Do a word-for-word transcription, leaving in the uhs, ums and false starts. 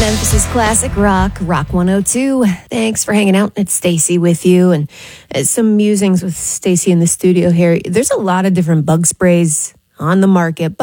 Memphis's classic rock, Rock one oh two. Thanks for hanging out. It's Stacy with you, and uh, some musings with Stacy in the studio here. There's a lot of different bug sprays on the market.